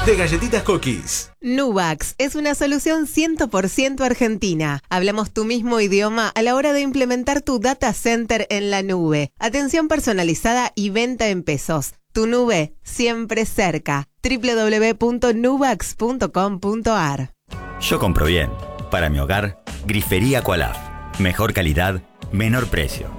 de galletitas Cookies. Nubax es una solución 100% argentina. Hablamos tu mismo idioma a la hora de implementar tu data center en la nube. Atención personalizada y venta en pesos. Tu nube siempre cerca. www.nubax.com.ar. Yo compro bien. Para mi hogar, Grifería Qualaf. Mejor calidad, menor precio.